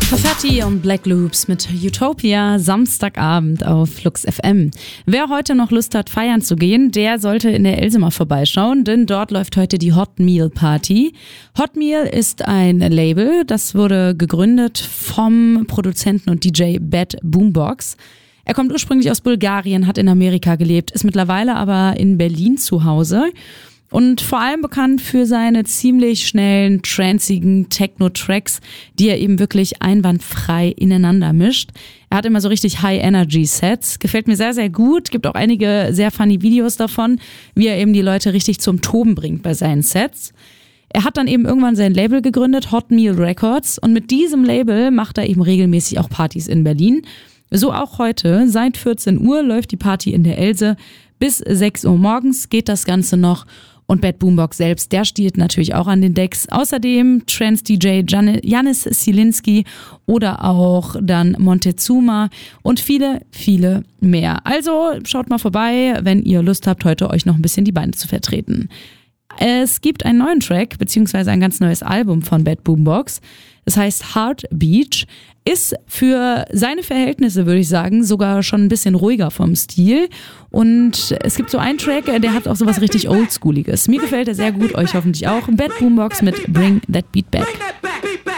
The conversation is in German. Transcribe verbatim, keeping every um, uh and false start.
Perfetti und Black Loops mit Utopia, Samstagabend auf Flux F M. Wer heute noch Lust hat, feiern zu gehen, der sollte in der Else mal vorbeischauen, denn dort läuft heute die Hot Meal Party. Hot Meal ist ein Label, das wurde gegründet vom Produzenten und D J Bad Boombox. Er kommt ursprünglich aus Bulgarien, hat in Amerika gelebt, ist mittlerweile aber in Berlin zu Hause. Und vor allem bekannt für seine ziemlich schnellen, tranzigen Techno-Tracks, die er eben wirklich einwandfrei ineinander mischt. Er hat immer so richtig High-Energy-Sets. Gefällt mir sehr, sehr gut. Gibt auch einige sehr funny Videos davon, wie er eben die Leute richtig zum Toben bringt bei seinen Sets. Er hat dann eben irgendwann sein Label gegründet, Hot Meal Records. Und mit diesem Label macht er eben regelmäßig auch Partys in Berlin. So auch heute. Seit vierzehn Uhr läuft die Party in der Else. Bis sechs Uhr morgens geht das Ganze noch. Und Bad Boombox selbst, der steht natürlich auch an den Decks. Außerdem Trance-D J Janis Zielinski oder auch dann Montezuma und viele, viele mehr. Also schaut mal vorbei, wenn ihr Lust habt, heute euch noch ein bisschen die Beine zu vertreten. Es gibt einen neuen Track, beziehungsweise ein ganz neues Album von Bad Boombox. Das heißt Heart Beach, ist für seine Verhältnisse, würde ich sagen, sogar schon ein bisschen ruhiger vom Stil. Und es gibt so einen Track, der hat auch sowas richtig Oldschooliges. Mir gefällt er sehr gut, euch hoffentlich auch. Bad Boombox mit Bring That Beat Back.